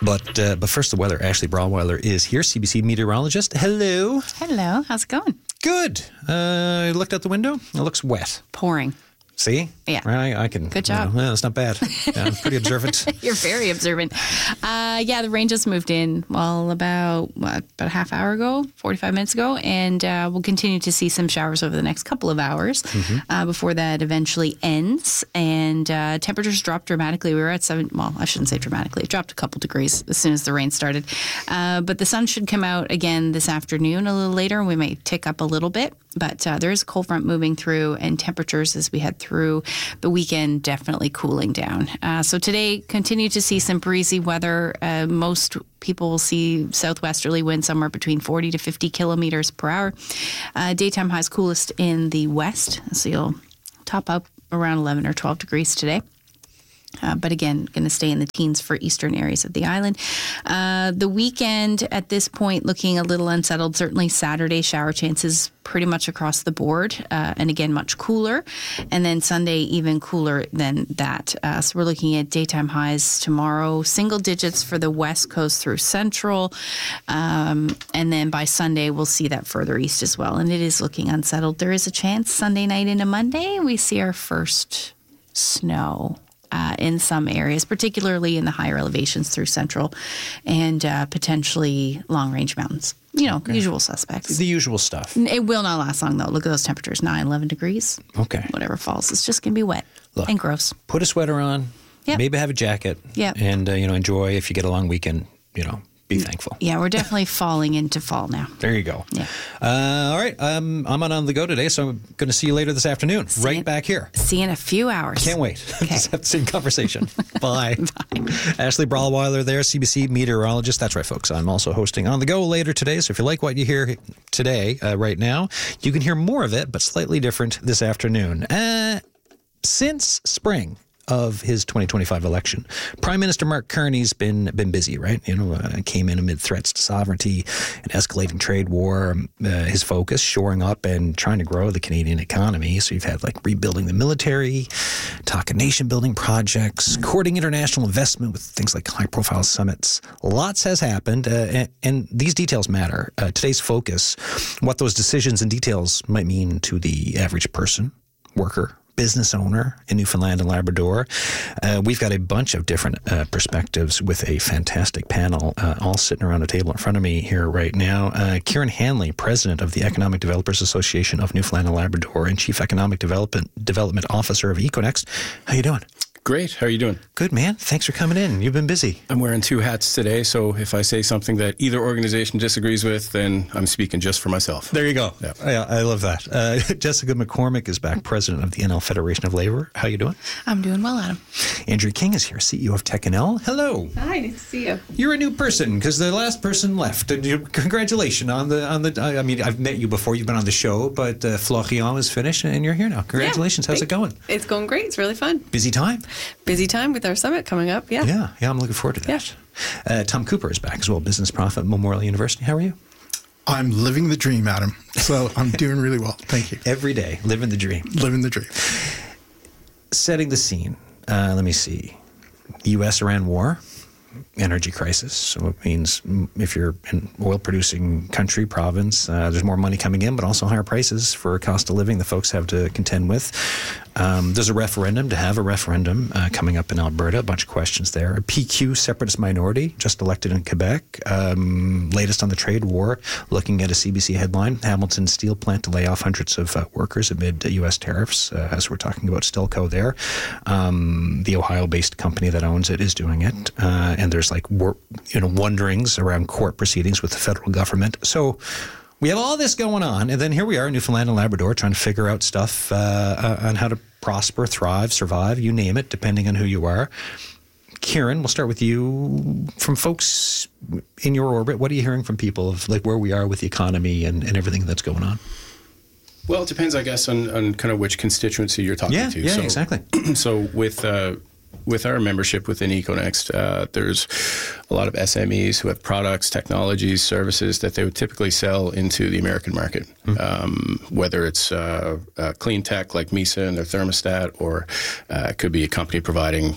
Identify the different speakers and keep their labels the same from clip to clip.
Speaker 1: But first, the weather. Ashley Brawweiler is here, CBC meteorologist. Hello.
Speaker 2: Hello. How's it going?
Speaker 1: Good. I looked out the window. It looks wet.
Speaker 2: Pouring.
Speaker 1: See?
Speaker 2: Yeah.
Speaker 1: I can.
Speaker 2: Good job.
Speaker 1: Well, that's not bad. Yeah, I'm pretty observant.
Speaker 2: You're very observant. The rain just moved in, about a half hour ago, 45 minutes ago, and we'll continue to see some showers over the next couple of hours before that eventually ends. And temperatures dropped dramatically. We were at 7, I shouldn't say dramatically. It dropped a couple degrees as soon as the rain started. But the sun should come out again this afternoon a little later, and we may tick up a little bit. But there is a cold front moving through, and temperatures as we head through the weekend definitely cooling down. So today, continue to see some breezy weather. Most people will see southwesterly winds somewhere between 40 to 50 kilometers per hour. Daytime highs coolest in the west, so you'll top up around 11 or 12 degrees today. But again, going to stay in the teens for eastern areas of the island. The weekend at this point looking a little unsettled. Certainly Saturday shower chances pretty much across the board. And again, much cooler. And then Sunday even cooler than that. So we're looking at daytime highs tomorrow. Single digits for the west coast through central. And then by Sunday, we'll see that further east as well. And it is looking unsettled. There is a chance Sunday night into Monday, we see our first snow. In some areas, particularly in the higher elevations through central and potentially long-range mountains. Usual suspects.
Speaker 1: The usual stuff.
Speaker 2: It will not last long, though. Look at those temperatures, 9, 11 degrees.
Speaker 1: Okay.
Speaker 2: Whatever falls. It's just going to be wet and gross.
Speaker 1: Put a sweater on.
Speaker 2: Yep.
Speaker 1: Maybe have a jacket.
Speaker 2: Yep.
Speaker 1: And, enjoy if you get a long weekend, be thankful.
Speaker 2: Yeah, we're definitely falling into fall now.
Speaker 1: There you go.
Speaker 2: Yeah.
Speaker 1: All right. I'm on the go today, so I'm going to see you later this afternoon, back here.
Speaker 2: See you in a few hours.
Speaker 1: Can't wait.
Speaker 2: Okay.
Speaker 1: Just have the same conversation. Bye.
Speaker 2: Bye.
Speaker 1: Ashley Brawweiler there, CBC meteorologist. That's right, folks. I'm also hosting On the Go later today, so if you like what you hear today, right now, you can hear more of it, but slightly different this afternoon. Since spring of his 2025 election, Prime Minister Mark Carney's been busy, right? Came in amid threats to sovereignty, an escalating trade war, his focus shoring up and trying to grow the Canadian economy. So you've had rebuilding the military, talking nation building projects, courting international investment with things like high profile summits. Lots has happened, and these details matter. Today's focus, what those decisions and details might mean to the average person, worker, business owner in Newfoundland and Labrador. We've got a bunch of different perspectives with a fantastic panel all sitting around a table in front of me here right now. Kieran Hanley, president of the Economic Developers Association of Newfoundland and Labrador and chief economic development officer of Econext. How you doing?
Speaker 3: Great. How are you doing?
Speaker 1: Good, man. Thanks for coming in. You've been busy.
Speaker 3: I'm wearing 2 hats today, so if I say something that either organization disagrees with, then I'm speaking just for myself.
Speaker 1: There you go. Yeah, I love that. Jessica McCormick is back, president of the NL Federation of Labor. How you doing?
Speaker 4: I'm doing well, Adam.
Speaker 1: Andrew King is here, CEO of Tech NL. Hello.
Speaker 4: Hi, nice to see you.
Speaker 1: You're a new person because the last person left. Congratulations on the. I mean, I've met you before. You've been on the show, but Florian is finished and you're here now. Congratulations. How's it going?
Speaker 4: It's going great. It's really fun.
Speaker 1: Busy time.
Speaker 4: Busy time with our summit coming up. Yeah,
Speaker 1: I'm looking forward to that. Tom Cooper is back as well, business prof at Memorial University. How are you?
Speaker 5: I'm living the dream, Adam. So I'm doing really well. Thank you.
Speaker 1: Every day, living the dream.
Speaker 5: Living the dream.
Speaker 1: Setting the scene. Let me see. U.S.-Iran war, energy crisis. So it means if you're an oil-producing country, province, there's more money coming in, but also higher prices for cost of living that folks have to contend with. There's a referendum, to have a referendum coming up in Alberta. A bunch of questions there. A PQ, separatist minority, just elected in Quebec. Latest on the trade war, looking at a CBC headline, Hamilton steel plant to lay off hundreds of workers amid U.S. tariffs, as we're talking about Stelco there. The Ohio-based company that owns it is doing it. And there's wonderings around court proceedings with the federal government. So we have all this going on, and then here we are in Newfoundland and Labrador trying to figure out stuff on how to prosper, thrive, survive, you name it, depending on who you are. Kieran, we'll start with you. From folks in your orbit, what are you hearing from people of where we are with the economy and everything that's going on?
Speaker 3: Well, it depends, I guess, on kind of which constituency you're talking to.
Speaker 1: Yeah, exactly.
Speaker 3: So with with our membership within EcoNext, there's a lot of SMEs who have products, technologies, services that they would typically sell into the American market, whether it's clean tech like Misa and their thermostat, or it could be a company providing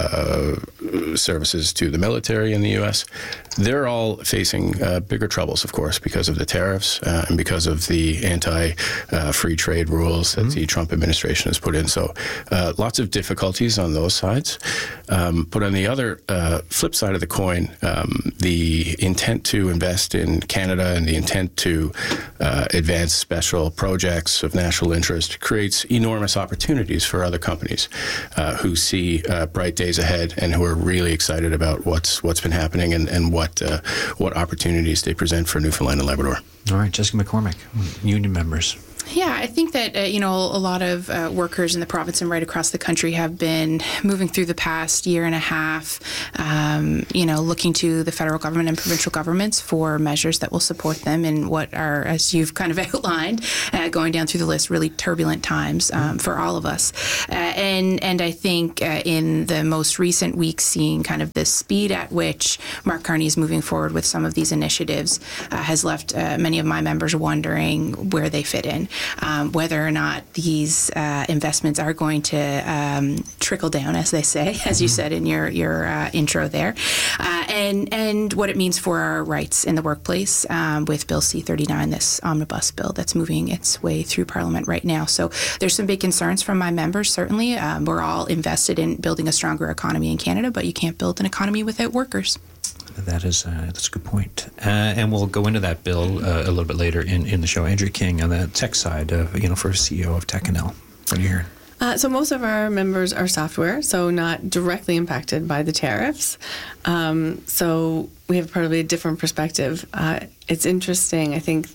Speaker 3: services to the military in the U.S. They're all facing bigger troubles, of course, because of the tariffs and because of the anti-free trade rules that the Trump administration has put in. So lots of difficulties on those sides. But on the other flip side of the coin, the intent to invest in Canada and the intent to advance special projects of national interest creates enormous opportunities for other companies who see bright days ahead and who are really excited about what's been happening and what opportunities they present for Newfoundland and Labrador.
Speaker 1: All right, Jessica McCormick, union members.
Speaker 6: Yeah, I think that, a lot of workers in the province and right across the country have been moving through the past year and a half, looking to the federal government and provincial governments for measures that will support them in what are, as you've kind of outlined, going down through the list, really turbulent times for all of us. And I think in the most recent weeks, seeing kind of the speed at which Mark Carney is moving forward with some of these initiatives has left many of my members wondering where they fit in. Whether or not these investments are going to trickle down, as they say, as you said in your intro there, and what it means for our rights in the workplace with Bill C-39, this omnibus bill that's moving its way through Parliament right now. So there's some big concerns from my members, certainly. We're all invested in building a stronger economy in Canada, but you can't build an economy without workers.
Speaker 1: That's a good point. And we'll go into that bill a little bit later in the show. Andrea King on the tech side, for CEO of Techinel. What are you hearing?
Speaker 4: So most of our members are software, so not directly impacted by the tariffs. So we have probably a different perspective. It's interesting. I think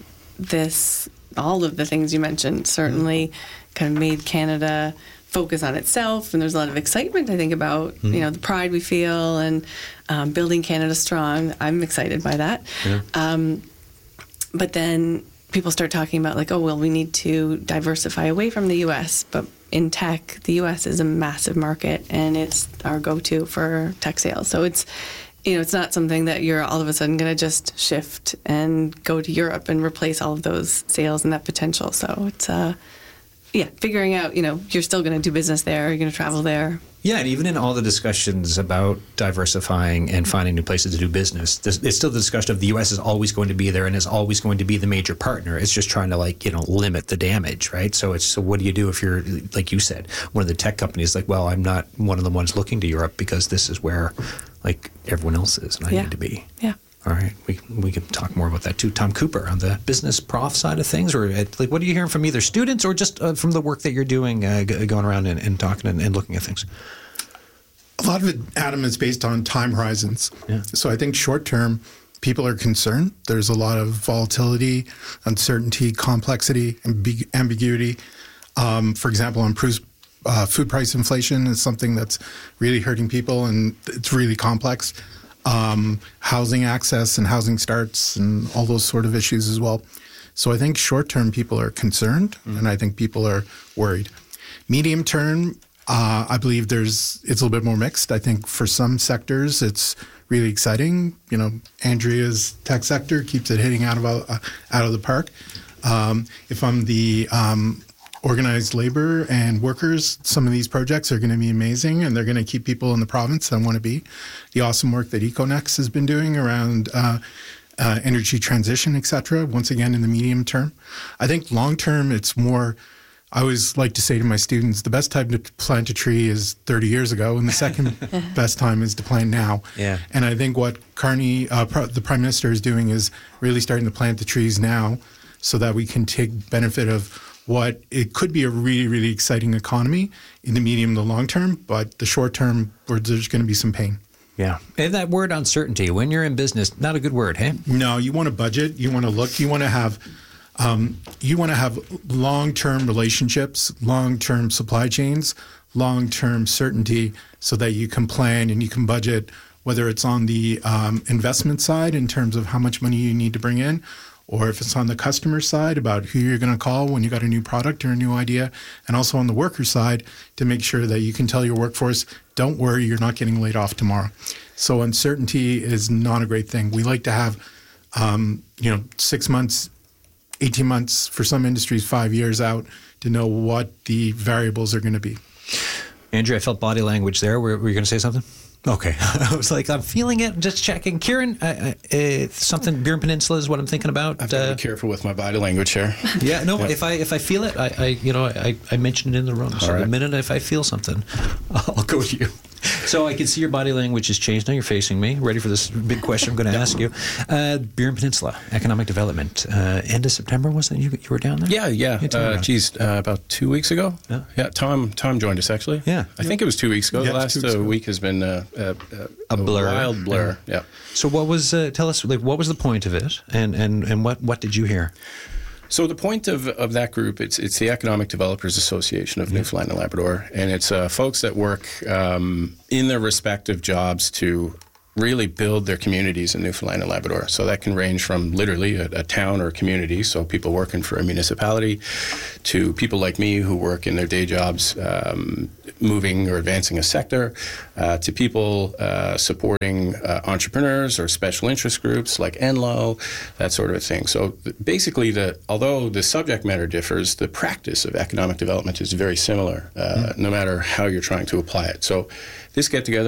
Speaker 4: all of the things you mentioned certainly kind of made Canada focus on itself, and there's a lot of excitement, I think, about the pride we feel and building Canada strong. I'm excited by that. Yeah. But then people start talking about we need to diversify away from the U.S. But in tech, the U.S. is a massive market, and it's our go-to for tech sales. So it's not something that you're all of a sudden going to just shift and go to Europe and replace all of those sales and that potential. So it's figuring out, you're still going to do business there, you're going to travel there.
Speaker 1: Yeah, and even in all the discussions about diversifying and finding new places to do business, it's still the discussion of the U.S. is always going to be there and is always going to be the major partner. It's just trying to limit the damage, right? So what do you do if you're, like you said, one of the tech companies I'm not one of the ones looking to Europe because this is where everyone else is and I need to be. Yeah. All right, we can talk more about that too. Tom Cooper on the business prof side of things, or what are you hearing from either students or just from the work that you're doing, going around and talking and looking at things?
Speaker 5: A lot of it, Adam, is based on time horizons. Yeah. So I think short term, people are concerned. There's a lot of volatility, uncertainty, complexity, ambiguity. For example, on food price inflation is something that's really hurting people, and it's really complex. Housing access and housing starts and all those sort of issues as well. So I think short-term people are concerned, and I think people are worried. Medium-term, I believe it's a little bit more mixed. I think for some sectors, it's really exciting. Andrea's tech sector keeps it hitting out of the park. If I'm the organized labor and workers, some of these projects are going to be amazing, and they're going to keep people in the province that want to be. The awesome work that EcoNext has been doing around energy transition, et cetera, once again in the medium term. I think long term, it's more, I always like to say to my students, the best time to plant a tree is 30 years ago, and the second best time is to plant now. Yeah. And I think what Carney, the Prime Minister, is doing is really starting to plant the trees now so that we can take benefit of what it could be a really, really exciting economy in the medium to long term, but the short term, there's going to be some pain.
Speaker 1: Yeah. And that word uncertainty, when you're in business, not a good word, hey?
Speaker 5: No, you want to budget, you want to look, you want to have long-term relationships, long-term supply chains, long-term certainty so that you can plan and you can budget, whether it's on the investment side in terms of how much money you need to bring in, or if it's on the customer side about who you're going to call when you got a new product or a new idea, and also on the worker side to make sure that you can tell your workforce, don't worry, you're not getting laid off tomorrow. So uncertainty is not a great thing. We like to have, 6 months, 18 months, for some industries, 5 years out to know what the variables are going to be.
Speaker 1: Andrew, I felt body language there. Were you going to say something? Okay. I was like, I'm feeling it, just checking. Kieran, something, Burin Peninsula is what I'm thinking about.
Speaker 3: I've got to be careful with my body language here.
Speaker 1: Yeah, no, if I feel it, I mentioned it in the room. So the minute if I feel something, I'll go to you. So I can see your body language has changed. Now you're facing me. Ready for this big question I'm going to ask you. Burin Peninsula, economic development. End of September, wasn't it? You were down there?
Speaker 3: Yeah. About 2 weeks ago. Yeah. Tom joined us, actually.
Speaker 1: Yeah.
Speaker 3: I think it was 2 weeks ago.
Speaker 5: Yeah,
Speaker 3: the last week has been a
Speaker 1: blur.
Speaker 3: Wild blur. Yeah.
Speaker 1: So what was, tell us, what was the point of it? And what did you hear?
Speaker 3: So the point of that group, it's the Economic Developers Association of Newfoundland and Labrador, and it's folks that work in their respective jobs to really build their communities in Newfoundland and Labrador. So that can range from literally a town or a community, so people working for a municipality, to people like me who work in their day jobs moving or advancing a sector, to people supporting entrepreneurs or special interest groups like Enlo, that sort of a thing. So basically, although the subject matter differs, the practice of economic development is very similar, no matter how you're trying to apply it. So this get-together